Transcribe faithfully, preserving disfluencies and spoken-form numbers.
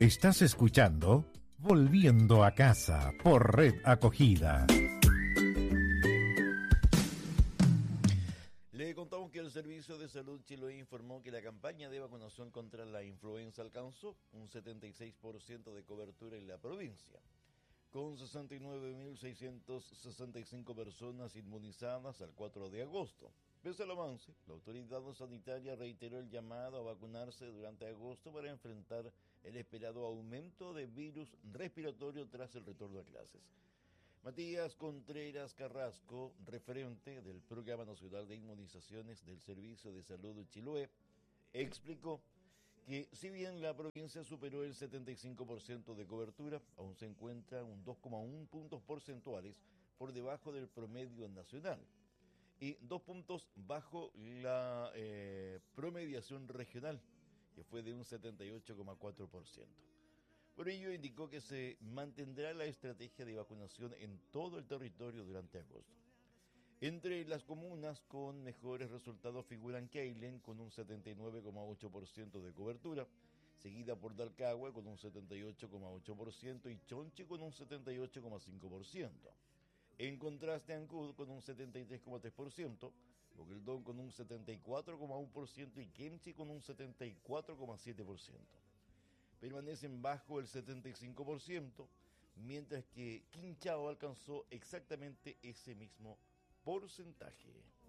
Estás escuchando Volviendo a Casa por Red Acogida. Le contamos que el Servicio de Salud Chiloé informó que la campaña de vacunación contra la influenza alcanzó un setenta y seis por ciento de cobertura en la provincia, con sesenta y nueve mil seiscientas sesenta y cinco personas inmunizadas al cuatro de agosto. Pese al avance, la autoridad sanitaria reiteró el llamado a vacunarse durante agosto para enfrentar el esperado aumento de virus respiratorio tras el retorno a clases. Matías Contreras Carrasco, referente del Programa Nacional de Inmunizaciones del Servicio de Salud de Chiloé, explicó que si bien la provincia superó el setenta y cinco por ciento de cobertura, aún se encuentra un dos coma uno puntos porcentuales por debajo del promedio nacional y dos puntos bajo la eh, promediación regional, que fue de un setenta y ocho coma cuatro por ciento. Por ello, indicó que se mantendrá la estrategia de vacunación en todo el territorio durante agosto. Entre las comunas con mejores resultados figuran Keilen con un setenta y nueve coma ocho por ciento de cobertura, seguida por Dalcahue con un setenta y ocho coma ocho por ciento y Chonchi con un setenta y ocho coma cinco por ciento. En contraste, Ancud con un setenta y tres coma tres por ciento, Boqueldón con un setenta y cuatro coma uno por ciento y Kemchi con un setenta y cuatro coma siete por ciento. Permanecen bajo el setenta y cinco por ciento, mientras que Quinchao alcanzó exactamente ese mismo porcentaje.